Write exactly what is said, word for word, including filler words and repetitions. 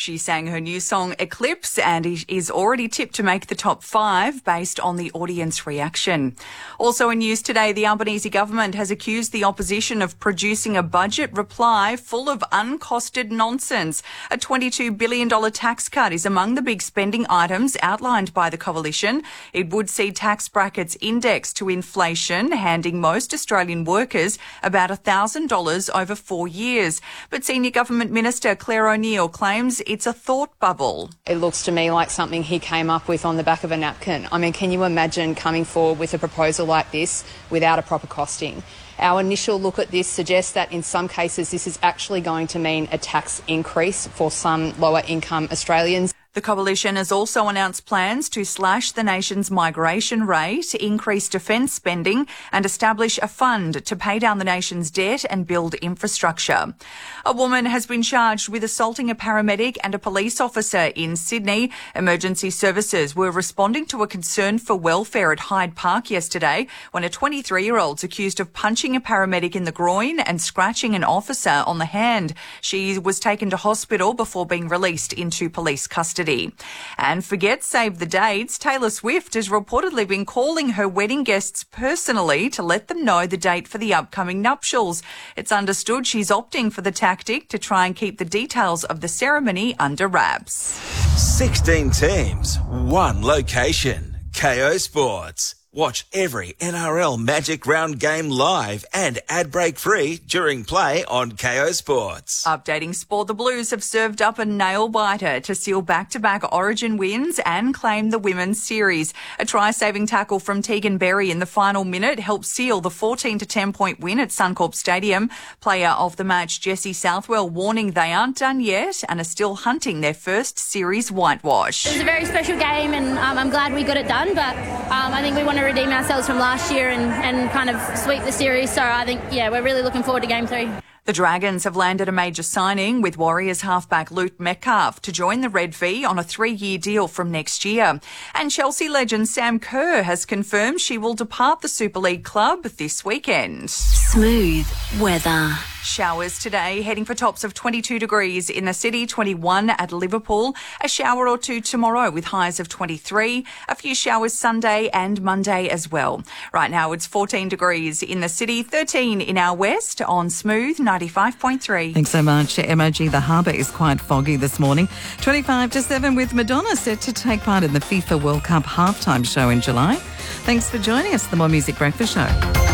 She sang her new song Eclipse and is already tipped to make the top five based on the audience reaction. Also in news today, the Albanese government has accused the opposition of producing a budget reply full of uncosted nonsense. A twenty-two billion dollars tax cut is among the big spending items outlined by the coalition. It would see tax brackets indexed to inflation, handing most Australian workers about one thousand dollars over four years. But Senior Government Minister Claire O'Neil claims it's a thought bubble. It looks to me like something he came up with on the back of a napkin. I mean, can you imagine coming forward with a proposal like this without a proper costing? Our initial look at this suggests that in some cases this is actually going to mean a tax increase for some lower income Australians. The coalition has also announced plans to slash the nation's migration rate, increase defence spending and establish a fund to pay down the nation's debt and build infrastructure. A woman has been charged with assaulting a paramedic and a police officer in Sydney. Emergency services were responding to a concern for welfare at Hyde Park yesterday when a twenty-three-year-old's accused of punching a paramedic in the groin and scratching an officer on the hand. She was taken to hospital before being released into police custody. And forget save the dates, Taylor Swift has reportedly been calling her wedding guests personally to let them know the date for the upcoming nuptials. It's understood she's opting for the tactic to try and keep the details of the ceremony under wraps. sixteen teams, one location. K O Sports. Watch every N R L Magic Round game live and ad break free during play on K O Sports. Updating sport, the Blues have served up a nail-biter to seal back-to-back Origin wins and claim the women's series. A try-saving tackle from Tegan Berry in the final minute helped seal the fourteen to ten point win at Suncorp Stadium. Player of the match Jessie Southwell warning they aren't done yet and are still hunting their first series whitewash. It was a very special game and um, I'm glad we got it done, but um, I think we want to redeem ourselves from last year and, and kind of sweep the series. So I think, yeah, we're really looking forward to game three. The Dragons have landed a major signing with Warriors halfback Luke Metcalf to join the Red V on a three-year deal from next year. And Chelsea legend Sam Kerr has confirmed she will depart the Super League club this weekend. Smooth weather. Showers today, heading for tops of twenty-two degrees in the city, twenty-one at Liverpool. A shower or two tomorrow with highs of twenty-three. A few showers Sunday and Monday as well. Right now it's fourteen degrees in the city, thirteen in our west on Smooth ninety-five point three. Thanks so much. M O G, the harbour is quite foggy this morning. twenty-five to seven with Madonna set to take part in the FIFA World Cup halftime show in July. Thanks for joining us, the More Music Breakfast Show.